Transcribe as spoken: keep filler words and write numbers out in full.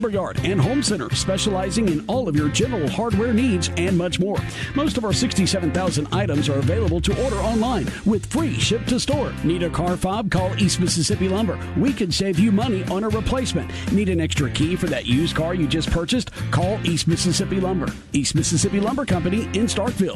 Yard and Home Center, specializing in all of your general hardware needs and much more. Most of our sixty-seven thousand items are available to order online with free ship to store. Need a car fob? Call East Mississippi Lumber. We can save you money on a replacement. Need an extra key for that used car you just purchased? Call East Mississippi Lumber. East Mississippi Lumber Company in Starkville.